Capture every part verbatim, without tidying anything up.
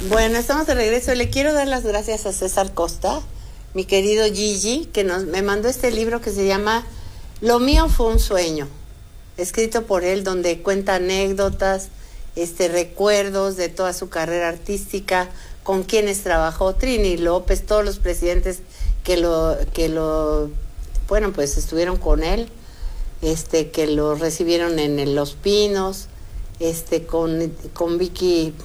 Bueno, estamos de regreso. Le quiero dar las gracias a César Costa, mi querido Gigi, que nos, me mandó este libro que se llama Lo mío fue un sueño, escrito por él, donde cuenta anécdotas, este, recuerdos de toda su carrera artística, con quienes trabajó, Trini López, todos los presidentes que lo, que lo, bueno, pues estuvieron con él, este, que lo recibieron en, en Los Pinos, este, con, con Vicky,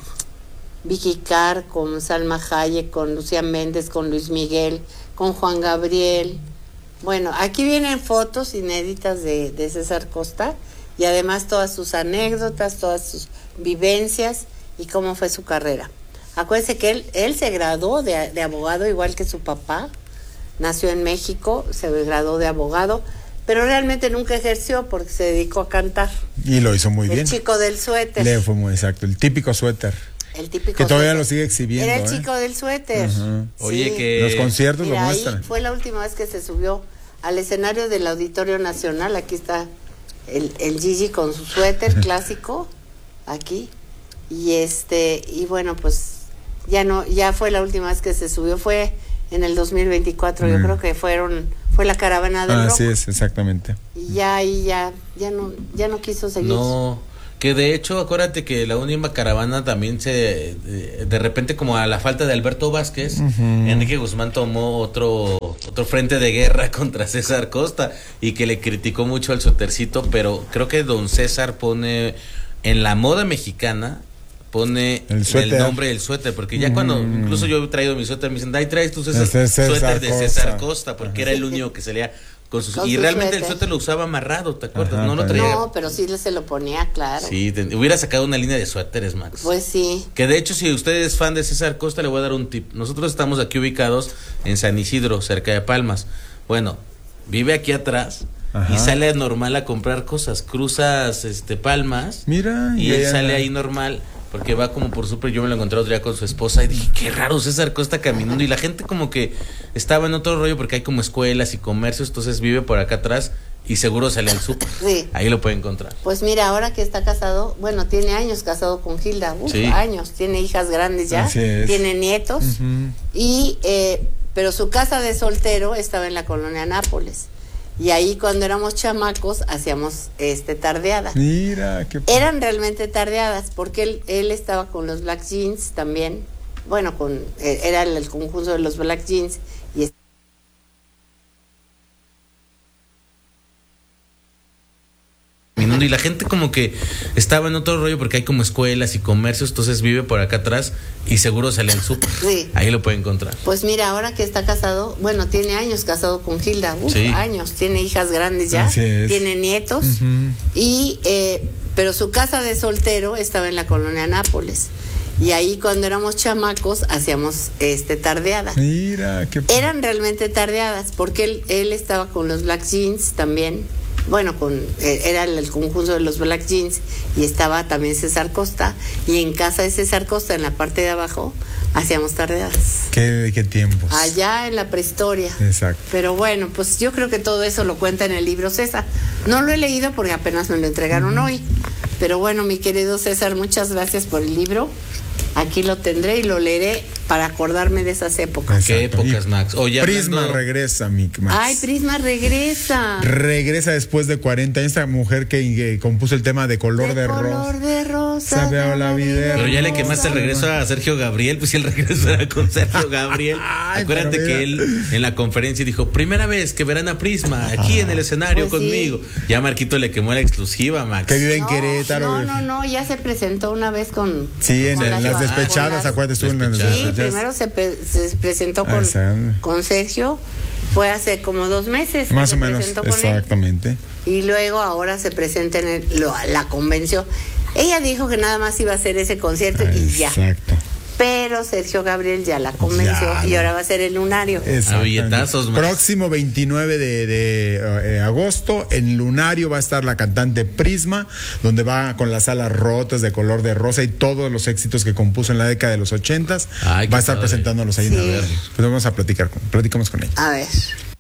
Vicky Carr, con Salma Hayek, con Lucía Méndez, con Luis Miguel, con Juan Gabriel. Bueno, aquí vienen fotos inéditas de, de César Costa y además todas sus anécdotas, todas sus vivencias y cómo fue su carrera. Acuérdense que él, él se graduó de, de abogado igual que su papá, nació en México, se graduó de abogado, pero realmente nunca ejerció porque se dedicó a cantar. Y lo hizo muy el bien. El chico del suéter. Le fue muy exacto, el típico suéter. El típico que todavía suéter. Lo sigue exhibiendo. Era el ¿eh? chico del suéter. Uh-huh. Sí. Oye, que los conciertos Mira, lo muestran. Ahí fue la última vez que se subió al escenario del Auditorio Nacional. Aquí está el, el Gigi con su suéter clásico, aquí. Y este, y bueno, pues ya no, ya fue la última vez que se subió, fue en el dos mil veinticuatro, mm. yo creo que fueron, fue la caravana del ah, rock. Así es, exactamente. Y ya ahí ya, ya no, ya no quiso seguir. No, que de hecho, acuérdate que la última caravana también se, de, de repente como a la falta de Alberto Vázquez, uh-huh. Enrique Guzmán tomó otro, otro frente de guerra contra César Costa y que le criticó mucho al suétercito, pero creo que don César pone en la moda mexicana, pone el, el nombre del suéter, porque ya cuando, mm. incluso yo he traído mi suéter, me dicen, ahí traes tu César, César suéter de Costa. César Costa, porque Ajá. era el único que salía con sus... Con y su realmente suéter. el suéter lo usaba amarrado, ¿te acuerdas? Ajá, no lo traía... No, pero sí se lo ponía, claro. Sí, te, hubiera sacado una línea de suéteres, Max. Pues sí. Que de hecho, si usted es fan de César Costa, le voy a dar un tip. Nosotros estamos aquí ubicados en San Isidro, cerca de Palmas. Bueno, vive aquí atrás... Ajá. Y sale normal a comprar cosas, cruzas este Palmas. Mira, y él sale ahí normal porque va como por súper. Yo me lo encontré otro día con su esposa y dije, qué raro César Costa caminando, y la gente como que estaba en otro rollo porque hay como escuelas y comercios, entonces vive por acá atrás y seguro sale al súper. Sí. Ahí lo puede encontrar. Pues mira, ahora que está casado, bueno, tiene años casado con Gilda, uf, sí. años, tiene hijas grandes ya, tiene nietos, uh-huh. y eh, pero su casa de soltero estaba en la colonia Nápoles. Y ahí cuando éramos chamacos hacíamos este tardeadas. Mira, qué p- Eran realmente tardeadas porque él, él estaba con los Black Jeans también. Bueno, con eh, era el, el conjunto de los Black Jeans y y la gente como que estaba en otro rollo porque hay como escuelas y comercios, entonces vive por acá atrás y seguro sale al súper. Sí. Ahí lo puede encontrar. Pues mira, ahora que está casado, bueno, tiene años casado con Gilda, uf, sí. años, tiene hijas grandes ya, tiene nietos, uh-huh. y eh, pero su casa de soltero estaba en la colonia Nápoles. Y ahí cuando éramos chamacos hacíamos este tardeadas. Mira, qué p- Eran realmente tardeadas porque él, él estaba con los Black Jeans también. Bueno, con eh, era el, el conjunto de los Black Jeans y estaba también César Costa, y en casa de César Costa, en la parte de abajo, hacíamos tardeadas. ¿Qué, qué tiempos? Allá en la prehistoria. Exacto. Pero bueno, pues yo creo que todo eso lo cuenta en el libro César. No lo he leído porque apenas me lo entregaron uh-huh. hoy. Pero bueno, mi querido César, muchas gracias por el libro. Aquí lo tendré y lo leeré para acordarme de esas épocas. ¿Qué épocas, Max? Oye, Prisma hablando... regresa, mi Max. Ay, Prisma regresa. Regresa después de cuarenta años. Esta mujer que, que compuso el tema de Color de, de Rosa. Color de Rosa. Sabe a la vida. Pero ya le quemaste el regreso a Sergio Gabriel, pues si el regreso era con Sergio Gabriel. Ay, acuérdate que él en la conferencia dijo, primera vez que verán a Prisma aquí en el escenario pues conmigo. Sí. Ya Marquito le quemó la exclusiva, Max. Que vive en no, Querétaro. No, no, no, ya se presentó una vez con... Sí, en, con en las despechadas, acuérdate, estuvo en las despechadas. Sí, primero se, pe- se presentó con, con Sergio, fue hace como dos meses. Más o menos, exactamente. Él, y luego ahora se presenta en el, lo, la convención. Ella dijo que nada más iba a hacer ese concierto ah, y ya. Exacto. Pero Sergio Gabriel ya la convenció ya, y ahora va a ser el Lunario. A billetazos, más. Próximo veintinueve de, de eh, agosto, en Lunario va a estar la cantante Prisma, donde va con las alas rotas de Color de Rosa y todos los éxitos que compuso en la década de los ochentas. Ay, va a estar padre. presentándolos ahí. Sí. A ver, pues vamos a platicar, con, platicamos con ella. A ver.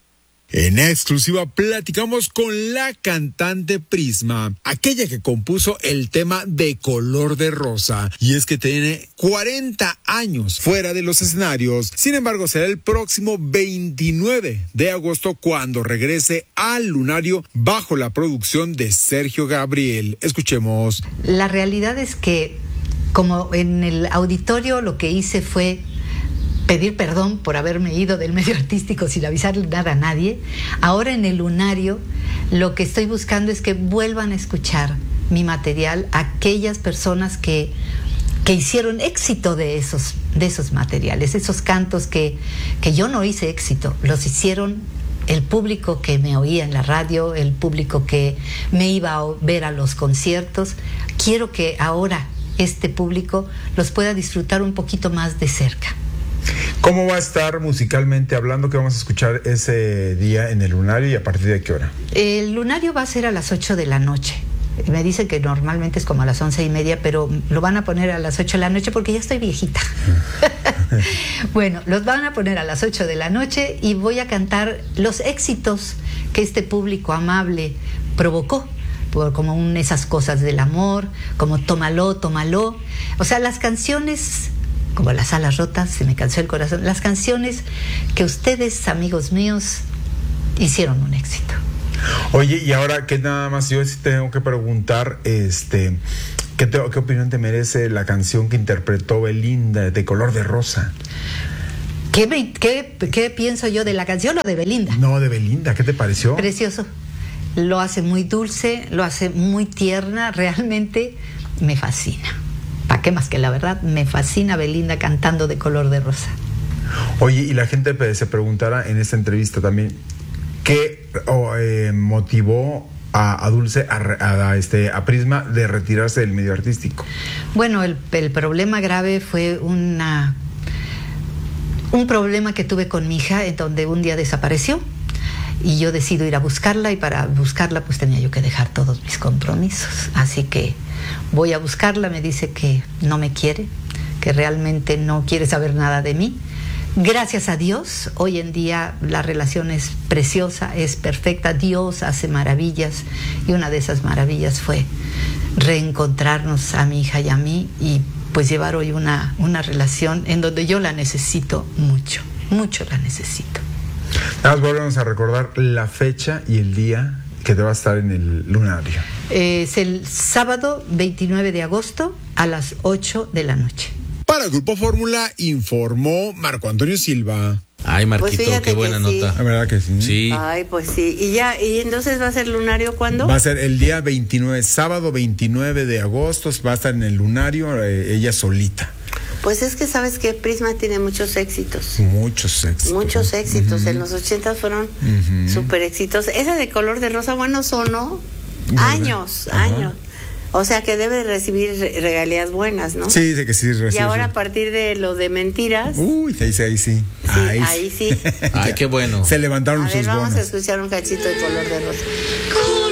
En exclusiva platicamos con la cantante Prisma, aquella que compuso el tema de Color de Rosa. Y es que tiene cuarenta años fuera de los escenarios. Sin embargo, será el próximo veintinueve de agosto cuando regrese al Lunario bajo la producción de Sergio Gabriel. Escuchemos. La realidad es que, como en el auditorio, lo que hice fue pedir perdón por haberme ido del medio artístico sin avisarle nada a nadie. Ahora en el Lunario lo que estoy buscando es que vuelvan a escuchar mi material aquellas personas que, que hicieron éxito de esos, de esos materiales, esos cantos que, que yo no hice éxito, los hicieron el público que me oía en la radio, el público que me iba a ver a los conciertos. Quiero que ahora este público los pueda disfrutar un poquito más de cerca. ¿Cómo va a estar musicalmente hablando? ¿Qué vamos a escuchar ese día en el Lunario y a partir de qué hora? El Lunario va a ser a las ocho de la noche. Me dicen que normalmente es como a las once y media, pero lo van a poner a las ocho de la noche porque ya estoy viejita. Bueno, los van a poner a las ocho de la noche y voy a cantar los éxitos que este público amable provocó, por, como un, esas cosas del amor, como Tómalo, Tómalo. O sea, las canciones como Las alas rotas, Se me cansó el corazón, las canciones que ustedes, amigos míos, hicieron un éxito. Oye, y ahora que nada más yo sí tengo que preguntar, este, ¿qué, te, qué opinión te merece la canción que interpretó Belinda, de Color de Rosa? ¿Qué, me, qué, ¿Qué pienso yo de la canción o de Belinda? No, de Belinda, ¿qué te pareció? Precioso. Lo hace muy dulce, lo hace muy tierna, realmente me fascina. ¿Para qué más que la verdad? Me fascina Belinda cantando de Color de Rosa. Oye, y la gente se preguntará en esta entrevista también, ¿qué oh, eh, motivó a, a Dulce, a, a, este, a Prisma de retirarse del medio artístico? Bueno, el, el problema grave fue una, un problema que tuve con mi hija, en donde un día desapareció. Y yo decido ir a buscarla, y para buscarla pues tenía yo que dejar todos mis compromisos. Así que voy a buscarla, me dice que no me quiere, que realmente no quiere saber nada de mí. Gracias a Dios, hoy en día la relación es preciosa, es perfecta. Dios hace maravillas y una de esas maravillas fue reencontrarnos a mi hija y a mí y pues llevar hoy una, una relación en donde yo la necesito mucho, mucho la necesito. Nada más volvemos a recordar la fecha y el día que te va a estar en el Lunario. Es el sábado veintinueve de agosto a las ocho de la noche. Para el Grupo Fórmula informó Marco Antonio Silva. Ay, Marquito, Pues qué buena sí. nota. La verdad que sí. Sí. Ay, pues sí. Y ya, y entonces va a ser Lunario ¿cuándo? Va a ser el día veintinueve, sábado veintinueve de agosto, va a estar en el Lunario, eh, ella solita. Pues es que sabes que Prisma tiene muchos éxitos. Muchos éxitos. Muchos éxitos. Uh-huh. En los ochentas fueron Uh-huh. súper exitosos. Esa de Color de Rosa, bueno, sonó ¿verdad? años, Ajá. años. O sea que debe recibir re- regalías buenas, ¿no? Sí, dice que sí. Y recibe, ahora sí. a partir de lo de mentiras, Uy, ahí sí, ahí sí. sí, Ahí, ahí sí. Ay, qué bueno. Se levantaron A ver, sus vamos bonos. a escuchar un cachito de Color de Rosa.